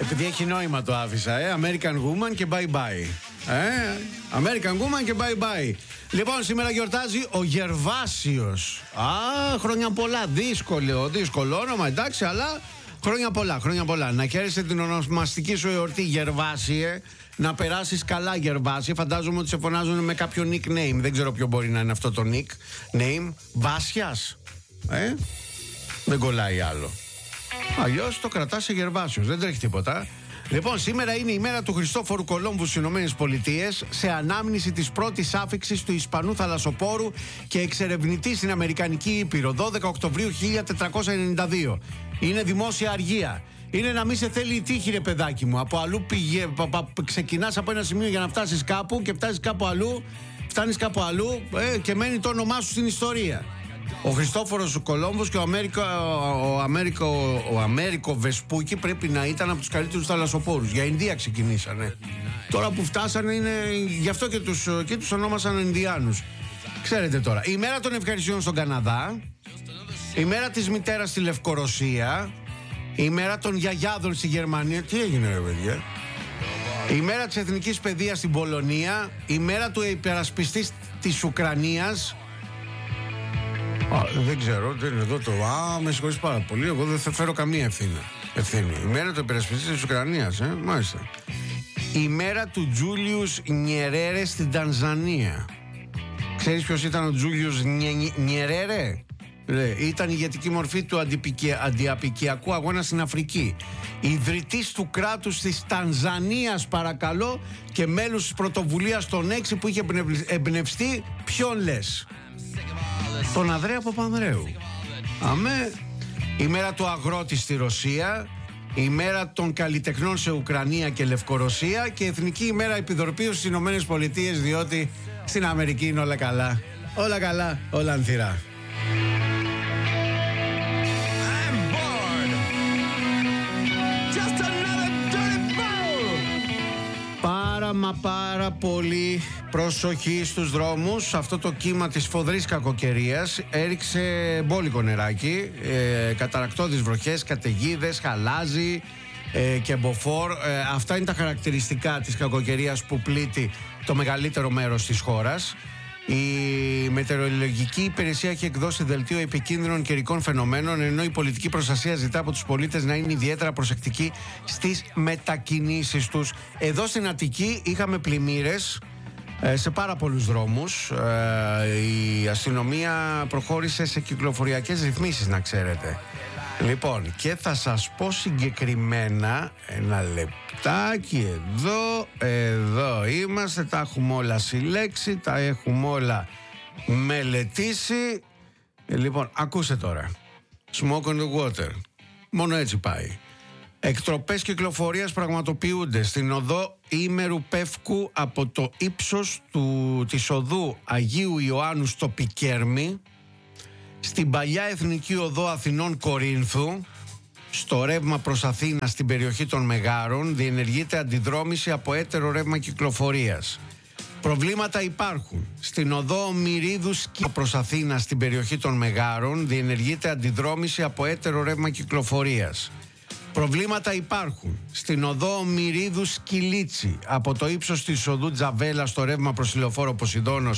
Επειδή έχει νόημα το άφησα, American Woman και bye bye. American Woman και bye bye. Λοιπόν, σήμερα γιορτάζει ο Γερβάσιος. Χρόνια πολλά. Δύσκολο όνομα, εντάξει, αλλά χρόνια πολλά. Να χαίρεσαι την ονομαστική σου εορτή, Γερβάσιε. Να περάσεις καλά, Γερβάσιε. Φαντάζομαι ότι σε φωνάζουν με κάποιο nickname. Δεν ξέρω ποιο μπορεί να είναι αυτό το nickname. Βάσιας. Δεν κολλάει άλλο. Αλλιώς το κρατάς σε Γερβάσιος. Δεν τρέχει τίποτα. Λοιπόν, σήμερα είναι η μέρα του Χριστόφορου Κολόμβου στις ΗΠΑ, σε ανάμνηση της πρώτης άφιξης του Ισπανού θαλασσοπόρου και εξερευνητή στην Αμερικανική Ήπειρο, 12 Οκτωβρίου 1492. Είναι δημόσια αργία. Είναι να μην σε θέλει η τύχη, ρε παιδάκι μου. Από αλλού ξεκινάς από ένα σημείο για να φτάσεις κάπου και φτάνεις κάπου αλλού και μένει το όνομά σου στην ιστορία. Ο Χριστόφορος Κολόμβος και ο Αμέρικο Βεσπούκι πρέπει να ήταν από τους καλύτερους θαλασσοπόρους. Για Ινδία ξεκινήσανε. Τώρα που φτάσανε είναι... Γι' αυτό και τους ονόμασαν Ινδιάνους. Ξέρετε τώρα, η μέρα των ευχαριστειών στον Καναδά, η μέρα της μητέρας στη Λευκορωσία, η μέρα των γιαγιάδων στη Γερμανία. Τι έγινε, ρε παιδιά? Η μέρα της εθνικής παιδείας στην Πολωνία, η μέρα του υπερασπιστή της Ουκρανίας. Δεν ξέρω, δεν είναι εδώ το. Με συγχωρείς πάρα πολύ. Εγώ δεν θα φέρω καμία ευθύνη. Η μέρα του υπερασπιστή της Ουκρανίας, μάλιστα. Η μέρα του Τζούλιους Νιερέρε στην Τανζανία. Ξέρεις ποιος ήταν ο Τζούλιους Νιερέρε? Ήταν η ηγετική μορφή του αντιαπικιακού αγώνα στην Αφρική. Ιδρυτής του κράτους της Τανζανίας, παρακαλώ, και μέλος της πρωτοβουλίας των 6 που είχε εμπνευστεί. Ποιον λες? Τον Ανδρέα Παπανδρέου. Η μέρα του αγρότη στη Ρωσία, η μέρα των καλλιτεχνών σε Ουκρανία και Λευκορωσία και εθνική ημέρα επιδορπίου στις Ηνωμένες Πολιτείες, διότι στην Αμερική είναι όλα καλά. Όλα καλά, όλα ανθυρά. Πάρα πολύ προσοχή στους δρόμους. Αυτό το κύμα της φοδρής κακοκαιρίας έριξε μπόλικο νεράκι, καταρακτώδεις βροχές, καταιγίδες, χαλάζι και μποφόρ. Αυτά είναι τα χαρακτηριστικά της κακοκαιρίας που πλήττει το μεγαλύτερο μέρος της χώρας. Η Μετεωρολογική Υπηρεσία έχει εκδώσει δελτίο επικίνδυνων καιρικών φαινομένων, ενώ η πολιτική προστασία ζητά από τους πολίτες να είναι ιδιαίτερα προσεκτικοί στις μετακινήσεις τους. Εδώ στην Αττική είχαμε πλημμύρες σε πάρα πολλούς δρόμους. Η αστυνομία προχώρησε σε κυκλοφοριακές ρυθμίσεις, να ξέρετε. Λοιπόν, και θα σας πω συγκεκριμένα, ένα λεπτάκι, εδώ είμαστε, τα έχουμε όλα συλλέξει, τα έχουμε όλα μελετήσει. Λοιπόν, ακούστε τώρα. Smoke on the water. Μόνο έτσι πάει. Εκτροπές κυκλοφορίας πραγματοποιούνται στην οδό Ήμερου Πεύκου από το ύψος της οδού Αγίου Ιωάννου στο Πικέρμι, στην παλιά Εθνική Οδό Αθηνών Κορίνθου, στο ρεύμα προς Αθήνα στην περιοχή των Μεγάρων, διενεργείται αντιδρόμηση από έτερο ρεύμα κυκλοφορίας. Προβλήματα υπάρχουν στην οδό Μυρίδου προς Αθήνα στην περιοχή των Μεγάρων, διενεργείται αντιδρόμηση από έτερο ρεύμα κυκλοφορίας. Προβλήματα υπάρχουν στην οδό Μυρίδου Σκυλίτσι από το ύψος της οδού Τζαβέλα στο ρεύμα προς Ηλεοφόρο Ποσειδώνος